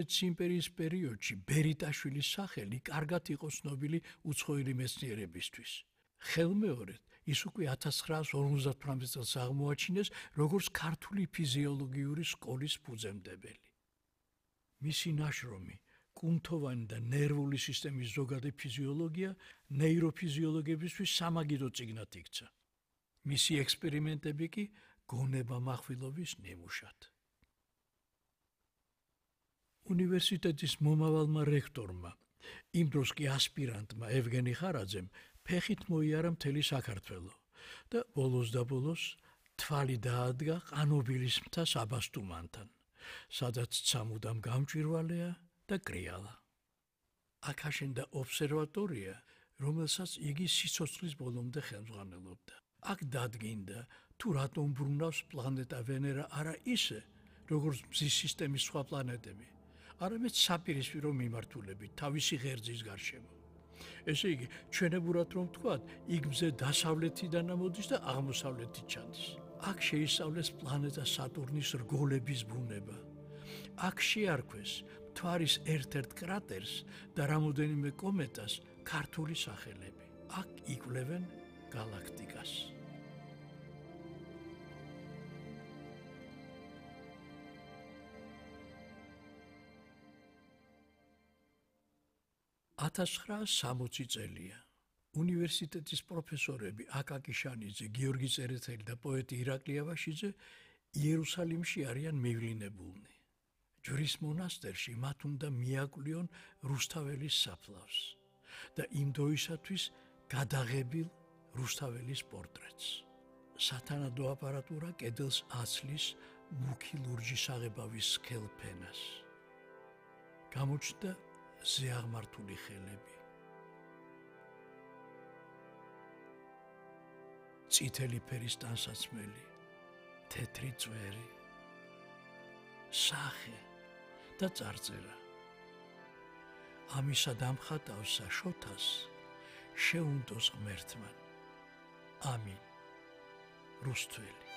რუსეთის იმპერიის პერიოდში ბერიტაშვილის სახელი კარგად იყო ცნობილი უცხოელი მეცნიერებისთვის. ხელმეორედ ის უკვე 1958 წელს აღმოაჩინეს როგორც ქართული ფიზიოლოგიური სკოლის ფუძემდებელი. მისი ნაშრომი კუნთოვანი და ნერვული სისტემის ზოგადი ფიზიოლოგია ნეიროფიზიოლოგებისთვის სამაგიდო წიგნად იქცა. მისი ექსპერიმენტები კი გონება-מחვილობის ნიმუშად. უნივერსიტეტის მომავალმა რექტორმა, იმ დროს კი ასპირანტმა ევგენი ხარაძემ ფეხით მოიარა მთელი საქართველო და ბოლოს თვალი დაადგა ყანობილის მთა საბასტუმანთან, სადაც ცამუდამ გამჭვირვალეა და კრიალა. აქ აშენდა ობსერვატორია, რომელსაც იგი სიცოცხლის ბოლომდე ხელმძღვანელობდა. აქ დადგინდა, თუ რატომ ბრუნავს პლანეტა ვენერა არა ისე, როგორც მზის სისტემის სხვა პლანეტები, არამედ საპირისპირო მიმართულებით თავისი ღერძის გარშემო. ესე იგი, ჩვენებურად რომ ვთქვათ, იქ მზე დასავლეთიდან ამოდის და აღმოსავლეთით ჩადის. აქ შეისწავლეს პლანეტა სატურნის რგოლების ბუნება. აქ შეარქვეს მთვარის ერთ-ერთ კრატერს და რამოდენიმე კომეტას ქართული სახელები. აქ იკვლევენ galaktikas. $1960 წელია. უნივერსიტეტის პროფესორები აკაკი შანიძე, გიორგი წერეთელი და პოეტი ირაკლი ავაშიძე იერუსალიმში არიან მივლინებულნი. ჯვრის მონასტერში მათ უნდა მიაკვლიონ რუსთაველის საფლავს და იმ დროისათვის გადაღებილ რუსთაველის პორტრეტს. სათანადო აპარატურა კედელს აცლის მუქი ლურჯი საღებავის სქელფენას. გამოჩნდა ზეაღმართული ხელები. წითელი ფერის ტანსაცმელი, თეთრი წვერი, სახე და წარწერა. ამისა დამხატავსა შოთას შეუნდოს ღმერთმან. ამინ. რუსთველი.